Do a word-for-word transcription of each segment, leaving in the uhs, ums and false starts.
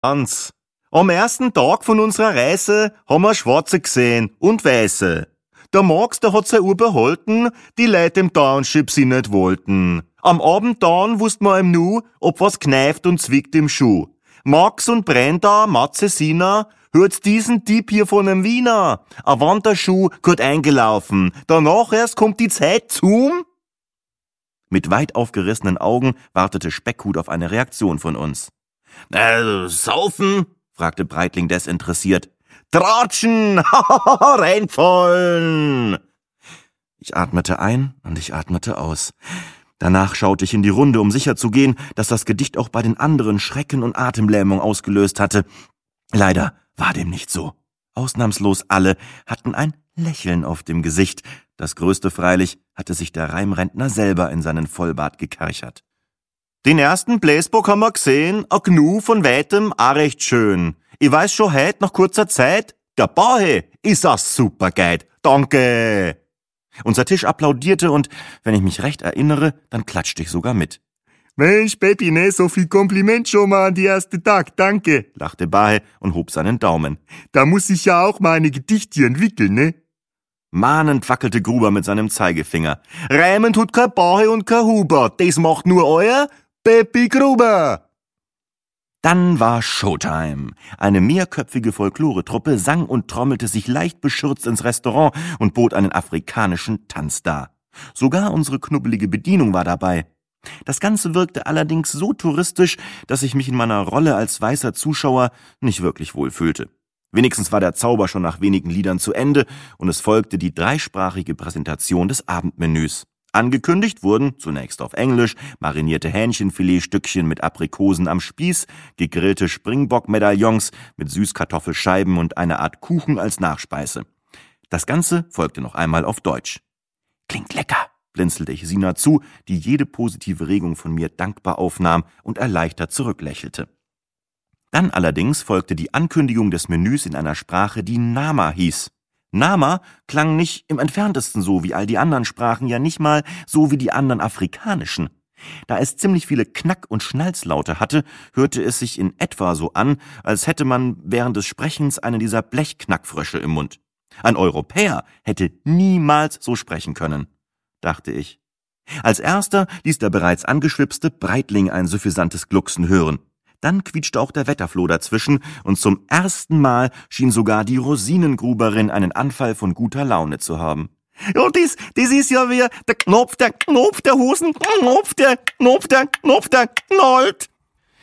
Hans, am ersten Tag von unserer Reise haben wir Schwarze gesehen und Weiße. Der Max, der hat sein Uhr behalten, die Leute im Township sie nicht wollten. Am Abend dann wusst man ihm nu, ob was kneift und zwickt im Schuh. Max und Brenda, Matze, Sina, hört diesen Tipp hier von einem Wiener. A Wanderschuh gut eingelaufen. Danach erst kommt die Zeit zum... Mit weit aufgerissenen Augen wartete Speckhut auf eine Reaktion von uns. Äh, saufen? Fragte Breitling desinteressiert. Tratschen! Reinfallen! Ich atmete ein und ich atmete aus. Danach schaute ich in die Runde, um sicherzugehen, dass das Gedicht auch bei den anderen Schrecken und Atemlähmung ausgelöst hatte. Leider war dem nicht so. Ausnahmslos alle hatten ein Lächeln auf dem Gesicht. Das größte freilich hatte sich der Reimrentner selber in seinen Vollbart gekerchert. Den ersten Bläsbock haben wir gesehen, a Gnu von weitem auch recht schön. Ich weiß schon heut, nach kurzer Zeit, der Bahe ist a super Guide. Danke! Unser Tisch applaudierte und, wenn ich mich recht erinnere, dann klatschte ich sogar mit. Mensch, Peppi, ne, so viel Kompliment schon mal an die erste Tag, danke, lachte Bahe und hob seinen Daumen. Da muss ich ja auch mal eine Gedichte entwickeln, ne? Mahnend wackelte Gruber mit seinem Zeigefinger. Reimen tut kein Bahe und kein Huber, das macht nur euer Peppi Gruber. Dann war Showtime. Eine mehrköpfige Folkloretruppe sang und trommelte sich leicht beschürzt ins Restaurant und bot einen afrikanischen Tanz dar. Sogar unsere knubbelige Bedienung war dabei. Das Ganze wirkte allerdings so touristisch, dass ich mich in meiner Rolle als weißer Zuschauer nicht wirklich wohlfühlte. Wenigstens war der Zauber schon nach wenigen Liedern zu Ende und es folgte die dreisprachige Präsentation des Abendmenüs. Angekündigt wurden, zunächst auf Englisch, marinierte Hähnchenfiletstückchen mit Aprikosen am Spieß, gegrillte Springbock-Medaillons mit Süßkartoffelscheiben und eine Art Kuchen als Nachspeise. Das Ganze folgte noch einmal auf Deutsch. Klingt lecker, blinzelte ich Sina zu, die jede positive Regung von mir dankbar aufnahm und erleichtert zurücklächelte. Dann allerdings folgte die Ankündigung des Menüs in einer Sprache, die Nama hieß. Nama klang nicht im entferntesten so wie all die anderen Sprachen, ja nicht mal so wie die anderen afrikanischen. Da es ziemlich viele Knack- und Schnalzlaute hatte, hörte es sich in etwa so an, als hätte man während des Sprechens einen dieser Blechknackfrösche im Mund. Ein Europäer hätte niemals so sprechen können, dachte ich. Als erster ließ der bereits angeschwipste Breitling ein suffisantes Glucksen hören. Dann quietschte auch der Wetterfloh dazwischen und zum ersten Mal schien sogar die Rosinengruberin einen Anfall von guter Laune zu haben. Ja, das, das ist ja wie der Knopf, der Knopf der Hosen, Knopf, der Knopf, der Knopf, der knallt.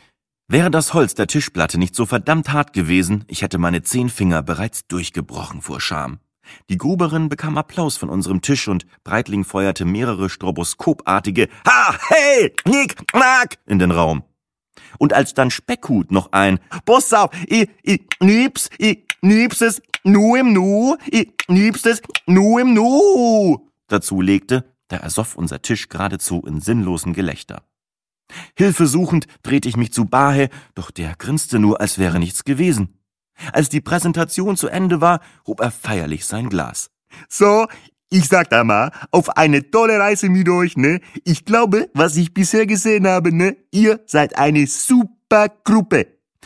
Wäre das Holz der Tischplatte nicht so verdammt hart gewesen, ich hätte meine zehn Finger bereits durchgebrochen vor Scham. Die Gruberin bekam Applaus von unserem Tisch und Breitling feuerte mehrere stroboskopartige Ha, hey, Knick, Knack in den Raum. Und als dann Speckhut noch ein Pass auf, ich, ich nieb's, ich nieb's es nu im Nu, ich nieb's es nu im Nu dazu legte, da ersoff unser Tisch geradezu in sinnlosem Gelächter. Hilfesuchend drehte ich mich zu Bahe, doch der grinste nur, als wäre nichts gewesen. Als die Präsentation zu Ende war, hob er feierlich sein Glas. So, ich sag da mal, auf eine tolle Reise mit euch, ne? Ich glaube, was ich bisher gesehen habe, ne? Ihr seid eine super Gruppe.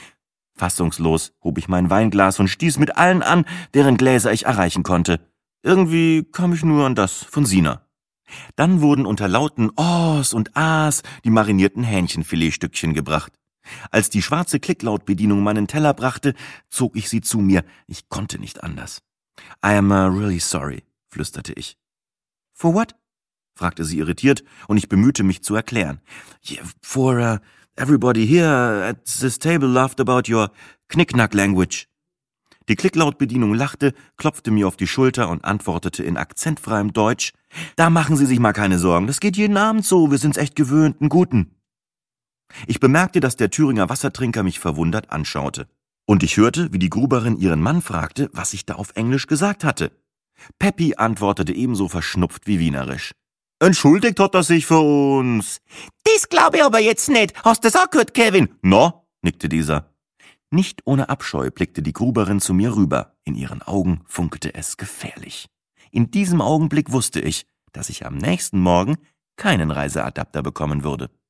Fassungslos hob ich mein Weinglas und stieß mit allen an, deren Gläser ich erreichen konnte. Irgendwie kam ich nur an das von Sina. Dann wurden unter lauten Ohs und Ahs die marinierten Hähnchenfiletstückchen gebracht. Als die schwarze Klicklautbedienung meinen Teller brachte, zog ich sie zu mir. Ich konnte nicht anders. I am uh, really sorry, flüsterte ich. For what? Fragte sie irritiert, und ich bemühte mich zu erklären. Yeah, for uh, everybody here at this table laughed about your knick-knack language. Die Klicklautbedienung lachte, klopfte mir auf die Schulter und antwortete in akzentfreiem Deutsch, da machen Sie sich mal keine Sorgen, das geht jeden Abend so, wir sind's echt gewöhnt, einen guten. Ich bemerkte, dass der Thüringer Wassertrinker mich verwundert anschaute. Und ich hörte, wie die Gruberin ihren Mann fragte, was ich da auf Englisch gesagt hatte. Peppi antwortete ebenso verschnupft wie wienerisch. Entschuldigt hat er sich für uns. Das glaube ich aber jetzt nicht. Hast du das auch gehört, Kevin? Na, nickte dieser. Nicht ohne Abscheu blickte die Gruberin zu mir rüber. In ihren Augen funkelte es gefährlich. In diesem Augenblick wusste ich, dass ich am nächsten Morgen keinen Reiseadapter bekommen würde.